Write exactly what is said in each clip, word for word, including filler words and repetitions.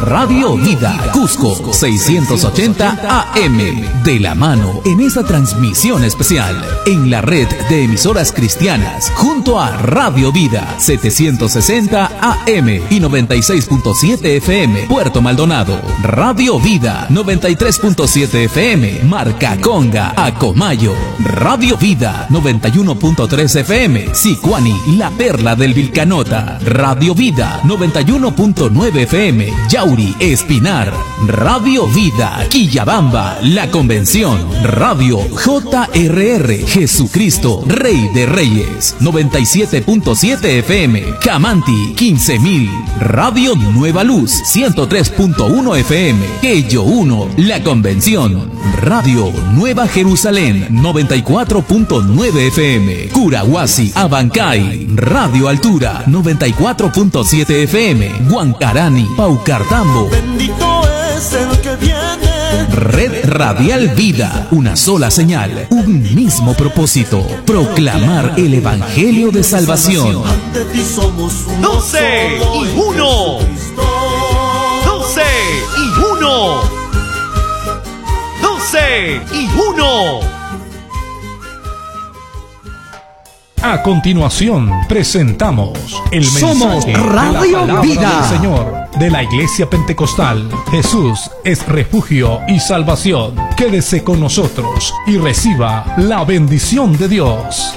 Radio Vida, Cusco, seiscientos ochenta A M. De la mano en esta transmisión especial en la red de emisoras cristianas junto a Radio Vida, setecientos sesenta A M y noventa y seis punto siete F M, Puerto Maldonado. Radio Vida, noventa y tres punto siete F M, Marcaconga, Acomayo. Radio Vida, noventa y uno punto tres F M, Sicuani, La Perla del Vilcanota. Radio Vida, noventa y uno punto nueve F M, Yauri, Espinar. Radio Vida, Quillabamba, La Convención. Radio J R R, Jesucristo, Rey de Reyes, noventa y siete punto siete F M, Camanti, quince mil. Radio Nueva Luz, ciento tres punto uno F M, Quello uno, La Convención. Radio Nueva Jerusalén, noventa y cuatro punto nueve F M, Curahuasi, Abancay. Radio Altura, noventa y cuatro punto siete F M, Huancarani, Paucartambo. Bendito es el que viene. Red Radial Vida, una sola señal, un mismo propósito, proclamar el Evangelio de salvación. doce y uno. doce y uno. doce y uno. A continuación presentamos el Somos mensaje Radio de la palabra Vida del Señor de la Iglesia Pentecostal. Jesús es refugio y salvación. Quédese con nosotros y reciba la bendición de Dios.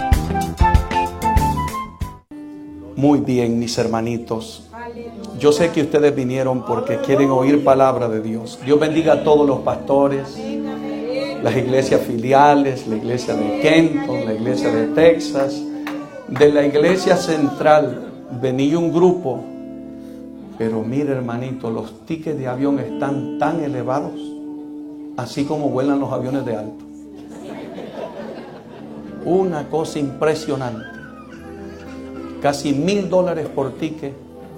Muy bien, mis hermanitos. Yo sé que ustedes vinieron porque quieren oír palabra de Dios. Dios bendiga a todos los pastores, las iglesias filiales, la iglesia de Kenton, la iglesia de Texas. De la iglesia central venía un grupo, pero mire, hermanito, los tickets de avión están tan elevados, así como vuelan los aviones de alto. Una cosa impresionante. Casi mil dólares por ticket.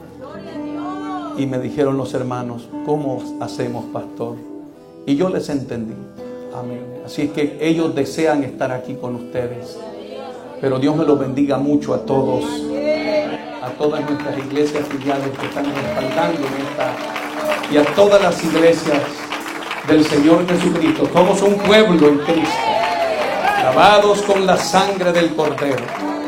Y me dijeron los hermanos, ¿cómo hacemos, pastor? Y yo les entendí. Amén. Así es que ellos desean estar aquí con ustedes. Pero Dios me los bendiga mucho a todos, a todas nuestras iglesias filiales que están respaldando en esta, y a todas las iglesias del Señor Jesucristo. Somos un pueblo en Cristo, lavados con la sangre del Cordero.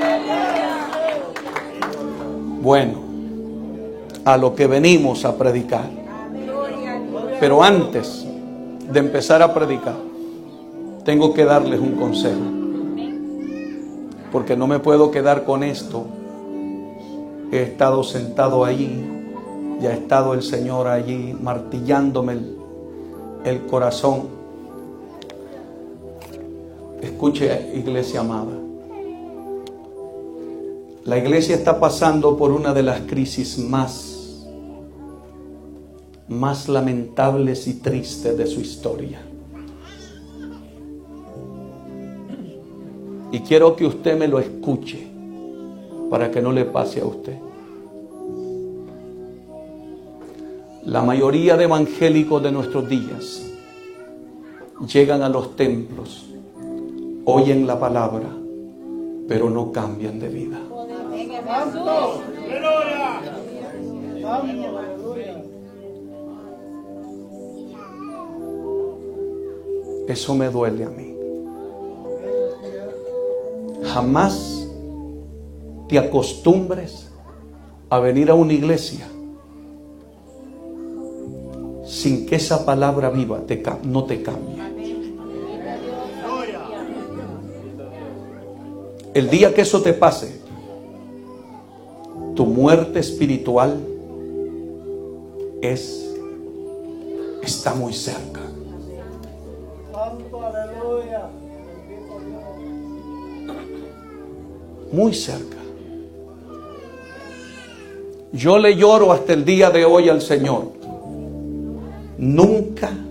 Bueno, a lo que venimos a predicar. Pero antes de empezar a predicar, tengo que darles un consejo. Porque no me puedo quedar con esto. He estado sentado allí y ha estado el Señor allí martillándome el, el corazón. Escuche, iglesia amada. La iglesia está pasando por una de las crisis más, más lamentables y tristes de su historia. Y quiero que usted me lo escuche para que no le pase a usted. La mayoría de evangélicos de nuestros días llegan a los templos, oyen la palabra, pero no cambian de vida. Eso me duele a mí. Jamás te acostumbres a venir a una iglesia sin que esa palabra viva te, no te cambie. El día que eso te pase, tu muerte espiritual es, está muy cerca. Muy cerca. Yo le lloro hasta el día de hoy al Señor. Nunca